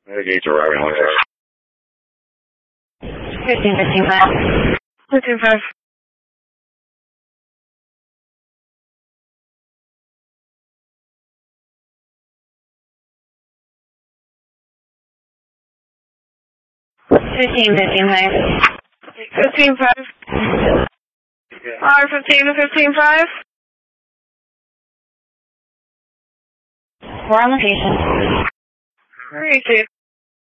Gates arriving on this. 15-5. 15-5. R15-15-5. We're on location. Where are you, Chief?